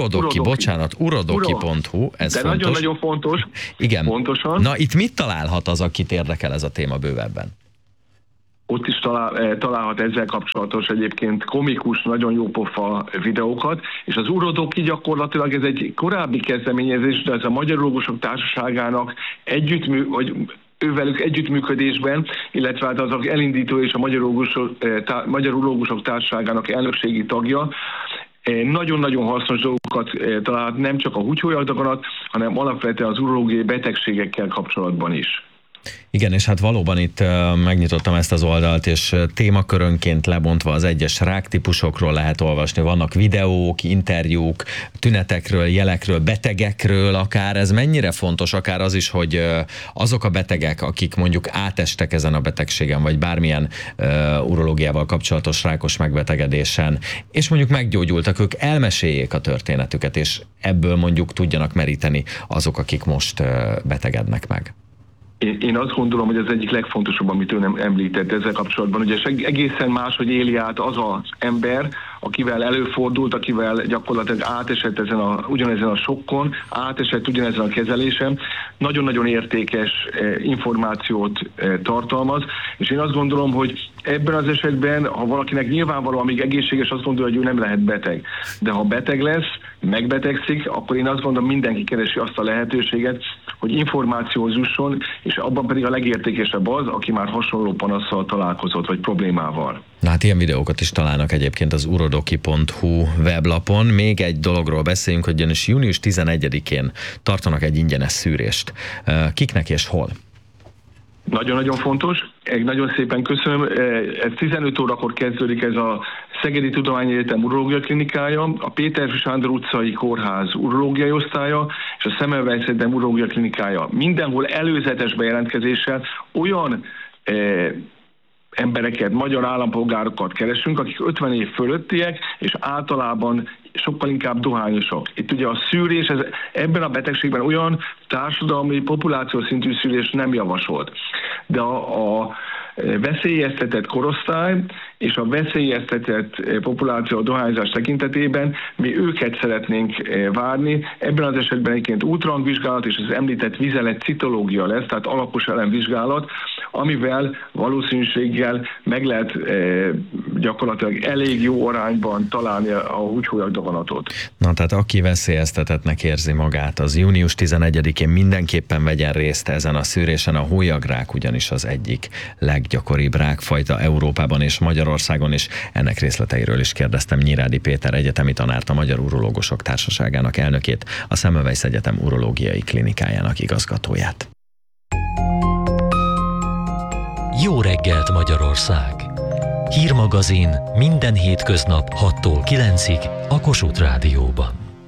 Urodoki.hu, ez de fontos. Nagyon-nagyon fontos. Igen. Pontosan. Na itt mit találhat az, akit érdekel ez a téma bővebben? Ott is találhat ezzel kapcsolatos egyébként komikus, nagyon jó pofa videókat, és az Urodoki gyakorlatilag ez egy korábbi kezdeményezés, de ez a Magyar Urológusok Társaságának ővelük együttműködésben, illetve hát az elindító és a Magyar Urológusok Társaságának elnökségi tagja, nagyon-nagyon hasznos dolgokat találhat nem csak a húgyhólyagdaganat, hanem alapvetően az urológiai betegségekkel kapcsolatban is. Igen, és hát valóban itt megnyitottam ezt az oldalt, és témakörönként lebontva az egyes ráktípusokról lehet olvasni. Vannak videók, interjúk, tünetekről, jelekről, betegekről akár. Ez mennyire fontos, akár az is, hogy azok a betegek, akik mondjuk átestek ezen a betegségen, vagy bármilyen urológiával kapcsolatos rákos megbetegedésen, és mondjuk meggyógyultak, ők elmeséljék a történetüket, és ebből mondjuk tudjanak meríteni azok, akik most betegednek meg. Én azt gondolom, hogy az egyik legfontosabb, amit ön említett ezzel kapcsolatban, ugye egészen máshogy éli át az az ember, akivel előfordult, akivel gyakorlatilag átesett ugyanezen a sokkon, átesett ugyanezen a kezelésen, nagyon-nagyon értékes információt tartalmaz, és én azt gondolom, hogy ebben az esetben, ha valakinek nyilvánvalóan még egészséges, azt gondolja, hogy ő nem lehet beteg. De ha beteg lesz, megbetegszik, akkor én azt gondolom, mindenki keresi azt a lehetőséget, hogy információhoz jusson, és abban pedig a legértékesebb az, aki már hasonló panasszal találkozott, vagy problémával. Na hát ilyen videókat is találnak egyébként az urodoki.hu weblapon. Még egy dologról beszéljünk, hogy ugyanis június 11-én tartanak egy ingyenes szűrést. Kiknek és hol? Nagyon-nagyon fontos. Nagyon szépen köszönöm. Ez 15 órakor kezdődik ez a Szegedi Tudományegyetem urológia klinikája, a Péter Sándor utcai kórház urológiai osztálya és a Semmelweis Egyetem urológia klinikája. Mindenhol előzetes bejelentkezéssel olyan embereket, magyar állampolgárokat keresünk, akik 50 év fölöttiek, és általában sokkal inkább dohányosak. Itt ugye a szűrés, ebben a betegségben olyan társadalmi, populációszintű szűrés nem javasolt. De a veszélyeztetett korosztály és a veszélyeztetett populáció a dohányzás tekintetében mi őket szeretnénk várni. Ebben az esetben egyébként ultrahangvizsgálat és az említett vizelet citológia lesz, tehát alapos elemvizsgálat, amivel valószínűséggel meg lehet gyakorlatilag elég jó arányban találni a húgyhólyagdaganatot. Na, tehát aki veszélyeztetettnek érzi magát, az június 11-én mindenképpen vegyen részt ezen a szűrésen. A hólyagrák ugyanis az egyik leggyakoribb rákfajta Európában és Magyarországon, és ennek részleteiről is kérdeztem Nyírádi Péter egyetemi tanárt, a Magyar Urológusok Társaságának elnökét, a Semmelweis Egyetem urológiai klinikájának igazgatóját. Jó reggelt Magyarország! Hírmagazin minden hétköznap 6-tól 9-ig a Kossuth Rádióban.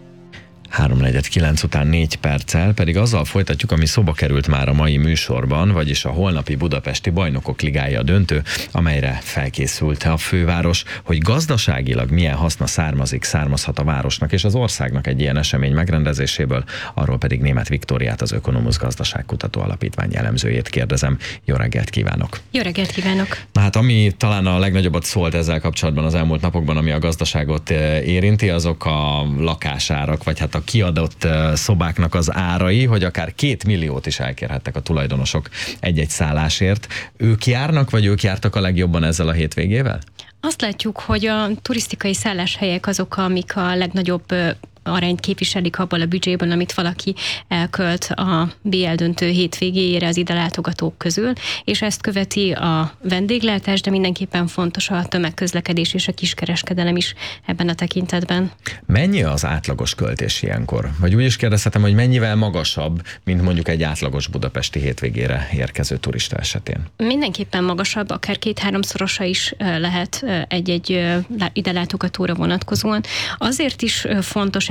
3:49 után 4 perccel pedig azzal folytatjuk, ami szóba került már a mai műsorban, vagyis a holnapi Budapesti Bajnokok Ligája döntő, amelyre felkészült a főváros, hogy gazdaságilag milyen haszna származhat a városnak és az országnak egy ilyen esemény megrendezéséből, arról pedig Németh Viktóriát, az Ökonomusz Gazdaságkutató Alapítvány elemzőjét kérdezem. Jó reggelt kívánok! Jó reggelt kívánok! Na hát ami talán a legnagyobbat szólt ezzel kapcsolatban az elmúlt napokban, ami a gazdaságot érinti, azok a lakásárak, vagy hát a kiadott szobáknak az árai, hogy akár 2 milliót is elkérhettek a tulajdonosok egy-egy szállásért. Ők járnak, vagy ők jártak a legjobban ezzel a hétvégével? Azt látjuk, hogy a turisztikai szálláshelyek azok, amik a legnagyobb arányt képviselik abból a büdzséből, amit valaki elkölt a BL döntő hétvégéjére az ide látogatók közül, és ezt követi a vendéglátás, de mindenképpen fontos a tömegközlekedés és a kiskereskedelem is ebben a tekintetben. Mennyi az átlagos költés ilyenkor? Vagy úgy is kérdezhetem, hogy mennyivel magasabb, mint mondjuk egy átlagos budapesti hétvégére érkező turista esetén? Mindenképpen magasabb, akár 2-3-szorosa is lehet egy-egy ide látogatóra vonatkozóan. Azért is fontos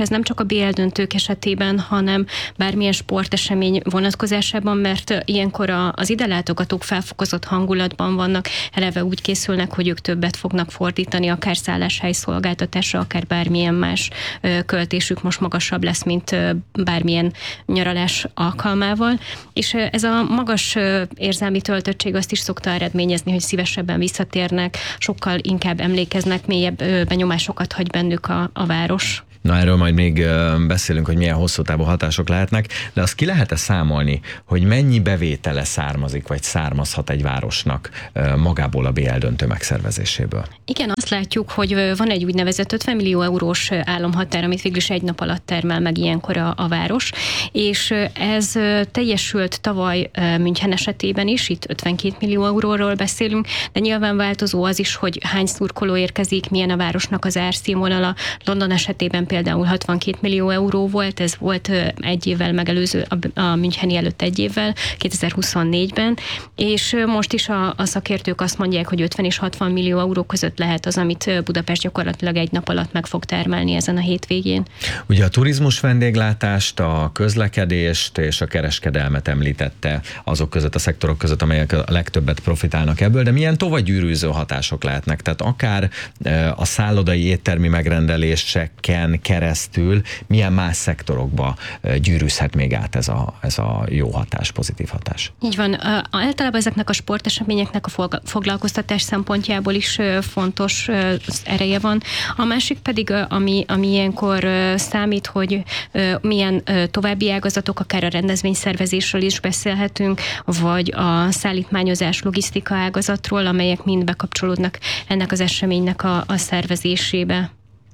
ez nem csak a BL döntők esetében, hanem bármilyen sportesemény vonatkozásában, mert ilyenkor az ide látogatók felfokozott hangulatban vannak, eleve úgy készülnek, hogy ők többet fognak fordítani, akár szálláshely szolgáltatásra, akár bármilyen más költésük most magasabb lesz, mint bármilyen nyaralás alkalmával, és ez a magas érzelmi töltöttség azt is szokta eredményezni, hogy szívesebben visszatérnek, sokkal inkább emlékeznek, mélyebb benyomásokat hagy bennük a város. Na, erről majd még beszélünk, hogy milyen hosszú távú hatások lehetnek, de azt ki lehet-e számolni, hogy mennyi bevétele származik, vagy származhat egy városnak magából a BL döntő megszervezéséből? Igen, azt látjuk, hogy van egy úgynevezett 50 millió eurós államhatár, amit végül is egy nap alatt termel meg ilyenkor a város, és ez teljesült tavaly München esetében is, itt 52 millió euróról beszélünk, de nyilván változó az is, hogy hány szurkoló érkezik, milyen a városnak az árszínvonala. London esetében például 62 millió euró volt, ez volt egy évvel megelőző a müncheni előtt egy évvel, 2024-ben, és most is a szakértők azt mondják, hogy 50 és 60 millió euró között lehet az, amit Budapest gyakorlatilag egy nap alatt meg fog termelni ezen a hétvégén. Ugye a turizmus vendéglátást, a közlekedést és a kereskedelmet említette azok között, a szektorok között, amelyek a legtöbbet profitálnak ebből, de milyen tovagyűrűző hatások lehetnek? Tehát akár a szállodai éttermi megrendeléseken keresztül milyen más szektorokba gyűrűzhet még át ez a jó hatás, pozitív hatás? Így van. Általában ezeknek a sporteseményeknek a foglalkoztatás szempontjából is fontos ereje van. A másik pedig, ami ilyenkor számít, hogy milyen további ágazatok, akár a rendezvényszervezésről is beszélhetünk, vagy a szállítmányozás, logisztika ágazatról, amelyek mind bekapcsolódnak ennek az eseménynek a szervezésébe.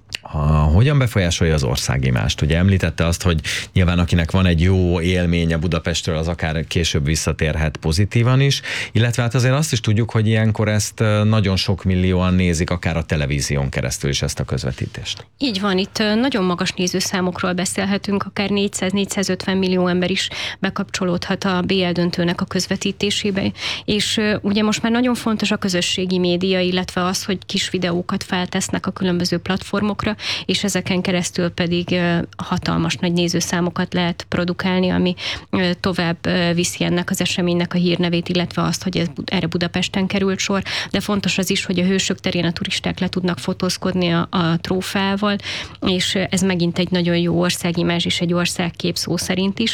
Hogyan befolyásolja az országimást? Ugye említette azt, hogy nyilván akinek van egy jó élménye Budapestről, az akár később visszatérhet pozitívan is, illetve hát azért azt is tudjuk, hogy ilyenkor ezt nagyon sok millióan nézik, akár a televízión keresztül is ezt a közvetítést. Így van, itt nagyon magas nézőszámokról beszélhetünk, akár 400-450 millió ember is bekapcsolódhat a BL döntőnek a közvetítésébe, és ugye most már nagyon fontos a közösségi média, illetve az, hogy kis videókat feltesznek a különböző platformokra, és ezeken keresztül pedig hatalmas nagy nézőszámokat lehet produkálni, ami tovább viszi ennek az eseménynek a hírnevét, illetve azt, hogy erre Budapesten került sor, de fontos az is, hogy a Hősök terén a turisták le tudnak fotózkodni a trófeával, és ez megint egy nagyon jó országimázs és egy országkép szó szerint is,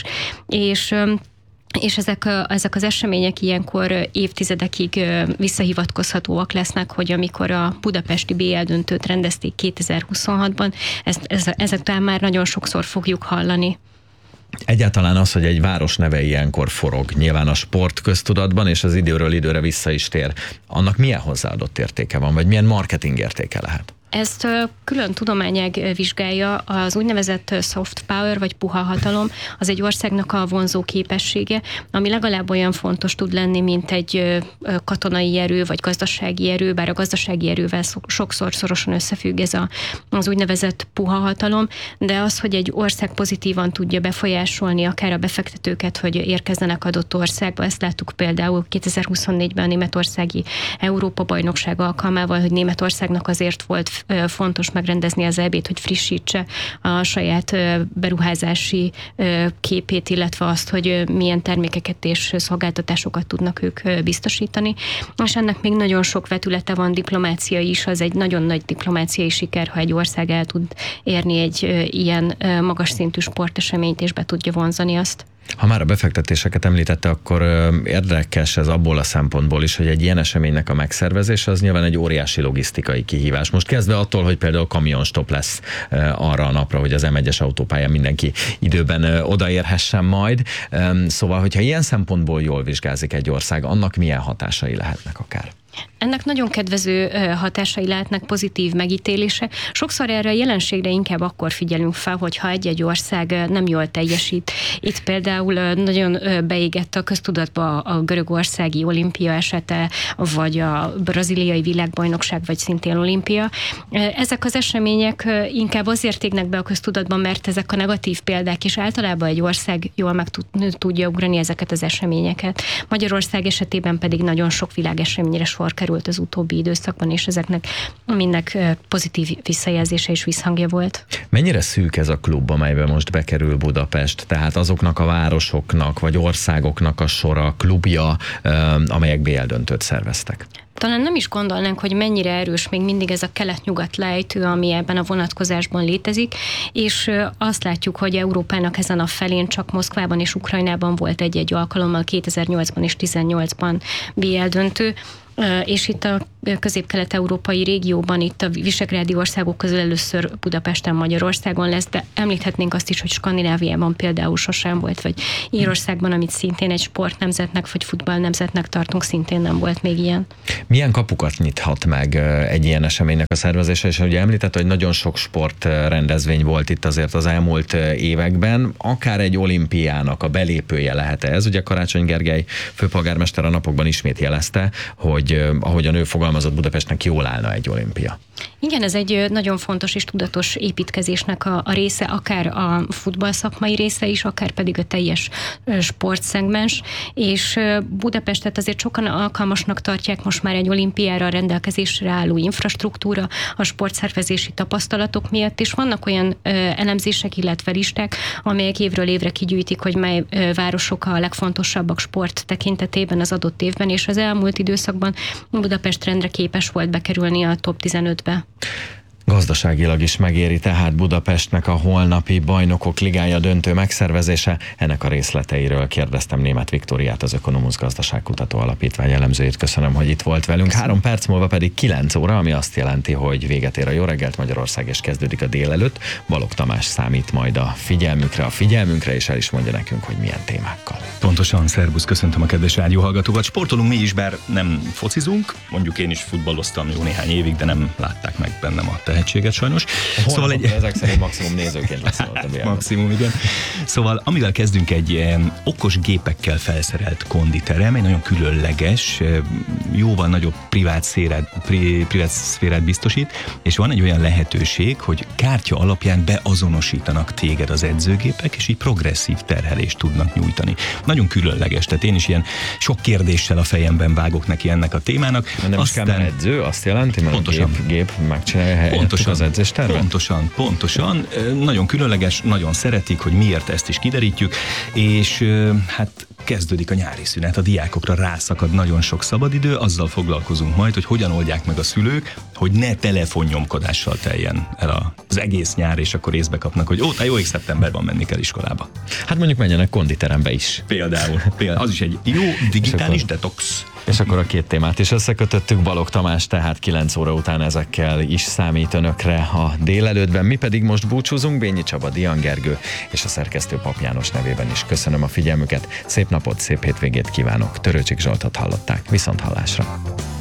és ezek az események ilyenkor évtizedekig visszahivatkozhatóak lesznek, hogy amikor a budapesti BL döntőt rendezték 2026-ban, ezekben már nagyon sokszor fogjuk hallani. Egyáltalán az, hogy egy város neve ilyenkor forog, nyilván a sport köztudatban, és az időről időre vissza is tér, annak milyen hozzáadott értéke van, vagy milyen marketing értéke lehet? Ezt külön tudományág vizsgálja, az úgynevezett soft power, vagy puha hatalom, az egy országnak a vonzó képessége, ami legalább olyan fontos tud lenni, mint egy katonai erő, vagy gazdasági erő, bár a gazdasági erővel sokszor szorosan összefügg ez az úgynevezett puha hatalom, de az, hogy egy ország pozitívan tudja befolyásolni akár a befektetőket, hogy érkezzenek adott országba, ezt láttuk például 2024-ben a németországi Európa-bajnokság alkalmával, hogy Németországnak azért volt fontos megrendezni az EB-t, hogy frissítse a saját beruházási képét, illetve azt, hogy milyen termékeket és szolgáltatásokat tudnak ők biztosítani. És ennek még nagyon sok vetülete van, diplomáciai is, az egy nagyon nagy diplomáciai siker, ha egy ország el tud érni egy ilyen magas szintű sporteseményt, és be tudja vonzani azt. Ha már a befektetéseket említette, akkor érdekes ez abból a szempontból is, hogy egy ilyen eseménynek a megszervezése az nyilván egy óriási logisztikai kihívás. Most kezdve attól, hogy például kamionstop lesz arra a napra, hogy az M1-es autópályán mindenki időben odaérhessen majd. Szóval, hogyha ilyen szempontból jól vizsgázik egy ország, annak milyen hatásai lehetnek akár? Ennek nagyon kedvező hatásai lehetnek, pozitív megítélése. Sokszor erre a jelenségre inkább akkor figyelünk fel, hogyha egy-egy ország nem jól teljesít. Itt például nagyon beégett a köztudatba a görögországi olimpia esete, vagy a braziliai világbajnokság, vagy szintén olimpia. Ezek az események inkább azért égnek be a köztudatban, mert ezek a negatív példák, és általában egy ország jól meg tudja ugrani ezeket az eseményeket. Magyarország esetében pedig nagyon sok világeseményre sor sor került az utóbbi időszakban, és ezeknek mindnek pozitív visszajelzése és visszhangja volt. Mennyire szűk ez a klub, amelybe most bekerül Budapest? Tehát azoknak a városoknak vagy országoknak a sora, klubja, amelyek BL döntőt szerveztek? Talán nem is gondolnánk, hogy mennyire erős még mindig ez a kelet-nyugat lejtő, ami ebben a vonatkozásban létezik, és azt látjuk, hogy Európának ezen a felén csak Moszkvában és Ukrajnában volt egy-egy alkalommal 2008-ban és 2018-ban BL döntő, és itt a közép-kelet-európai régióban, itt a visegrádi országok közül először Budapesten, Magyarországon lesz, de említhetnénk azt is, hogy Skandináviában például sosem volt, vagy Írországban, amit szintén egy sportnemzetnek, vagy futballnemzetnek tartunk, szintén nem volt még ilyen. Milyen kapukat nyithat meg egy ilyen eseménynek a szervezése? És ugye említett, hogy nagyon sok sportrendezvény volt itt azért az elmúlt években, akár egy olimpiának a belépője lehet ez. Ugye Karácsony Gergely főpolgármester a napokban ismét jelezte, hogy ahogyan ő fogalmazott, Budapestnek jól állna egy olimpia. Igen, ez egy nagyon fontos és tudatos építkezésnek a része, akár a futballszakmai része is, akár pedig a teljes sportszegmens, és Budapestet azért sokan alkalmasnak tartják most már egy olimpiára rendelkezésre álló infrastruktúra, a sportszervezési tapasztalatok miatt, és vannak olyan elemzések, illetve listák, amelyek évről évre kigyűjtik, hogy mely városok a legfontosabbak sport tekintetében az adott évben, és az elmúlt időszakban Budapest rendre képes volt bekerülni a top 15-be. Gazdaságilag is megéri tehát Budapestnek a holnapi Bajnokok Ligája döntő megszervezése. Ennek a részleteiről kérdeztem Németh Viktóriát, az Ökonomusz Gazdaságkutató Alapítvány elemzőjét. Köszönöm, hogy itt volt velünk. 3 perc múlva pedig 9 óra, ami azt jelenti, hogy véget ér a Jó reggelt Magyarország, és kezdődik a délelőtt. Balogh Tamás számít majd a figyelmünkre, és el is mondja nekünk, hogy milyen témákkal. Pontosan, szervusz, köszöntöm a kedves rádióhallgatókat. Sportolunk mi is, bár nem focizunk. Mondjuk én is futballoztam jó néhány évig, de nem látták meg bennem a tehetséget sajnos. Szóval ezek szerint maximum nézőként lesz a BL. Maximum, igen. Szóval amivel kezdünk, egy okos gépekkel felszerelt konditerem, egy nagyon különleges, jóval nagyobb privát szférát biztosít, és van egy olyan lehetőség, hogy kártya alapján beazonosítanak téged az edzőgépek, és így progresszív terhelést tudnak nyújtani. Nagyon különleges, tehát én is ilyen sok kérdéssel a fejemben vágok neki ennek a témának. Nem is kell edző, azt jelenti, mert pontosan. A gép megcsinálja helyettük az edzéstervet? Pontosan. Nagyon különleges, nagyon szeretik, hogy miért, ezt is kiderítjük, és hát kezdődik a nyári szünet, a diákokra rászakad nagyon sok szabadidő, azzal foglalkozunk majd, hogy hogyan oldják meg a szülők, hogy ne telefonnyomkodással teljen el az egész nyár, és akkor észbe kapnak, hogy jó, szeptemberben menni kell iskolába. Hát mondjuk menjenek konditerembe is. Például az is egy jó digitális detox. És akkor a 2 témát is összekötöttük. Balogh Tamás tehát 9 óra után ezekkel is számít önökre a délelőttben. Mi pedig most búcsúzunk, Bényi Csaba, Dian Gergő és a szerkesztő Pap János nevében is köszönöm a figyelmüket. Szép napot, szép hétvégét kívánok. Törőcsik Zsoltot hallották. Viszonthallásra.